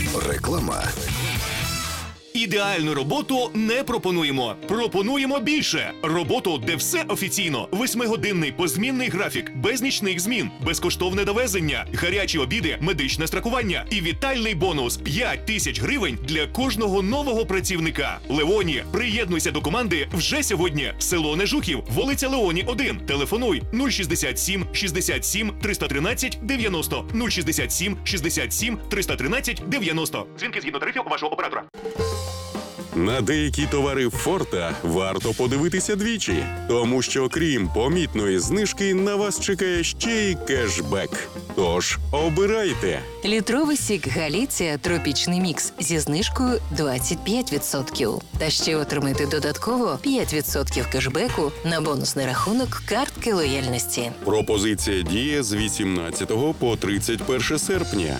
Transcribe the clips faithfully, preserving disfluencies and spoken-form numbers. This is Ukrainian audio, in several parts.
Реклама. Ідеальну роботу не пропонуємо. Пропонуємо більше. Роботу, де все офіційно. Восьмигодинний позмінний графік, без нічних змін, безкоштовне довезення, гарячі обіди, медичне страхування і вітальний бонус – п'ять тисяч гривень для кожного нового працівника. Леоні, приєднуйся до команди вже сьогодні. Село Нежухів, вулиця Леоні, один. Телефонуй нуль шістдесят сім шістдесят сім триста тринадцять дев'яносто нуль шістдесят сім шістдесят сім триста тринадцять дев'яносто. Дзвінки згідно тарифів вашого оператора. На деякі товари Форта варто подивитися двічі, тому що крім помітної знижки на вас чекає ще й кешбек. Тож обирайте. Літровий сік Галіція Тропічний мікс зі знижкою двадцять п'ять відсотків. Та ще отримайте додатково п'ять відсотків кешбеку на бонусний рахунок картки лояльності. Пропозиція діє з вісімнадцятого по тридцять перше серпня.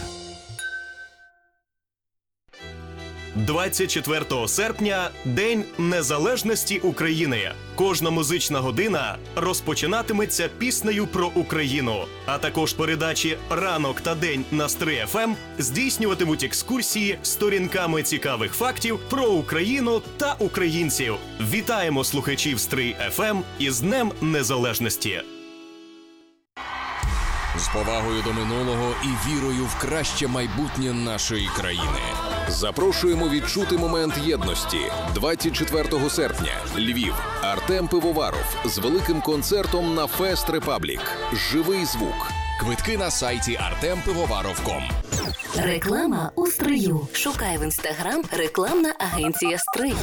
двадцять четвертого серпня – День Незалежності України. Кожна музична година розпочинатиметься піснею про Україну. А також передачі «Ранок» та «День» на Стрий еф ем здійснюватимуть екскурсії сторінками цікавих фактів про Україну та українців. Вітаємо слухачів Стрий еф ем із Днем Незалежності! З повагою до минулого і вірою в краще майбутнє нашої країни. Запрошуємо відчути момент єдності. двадцять четвертого серпня. Львів. Артем Пивоваров з великим концертом на Фест Репаблік. Живий звук. Квитки на сайті артем пивоваров крапка ком. Реклама у Стрию. Шукай в інстаграм рекламна агенція Стрий.